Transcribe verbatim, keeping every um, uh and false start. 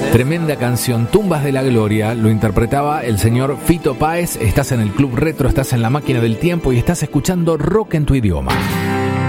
Tremenda canción, Tumbas de la Gloria, lo interpretaba el señor Fito Páez. Estás en el Club Retro, estás en la máquina del tiempo y estás escuchando Rock en tu idioma.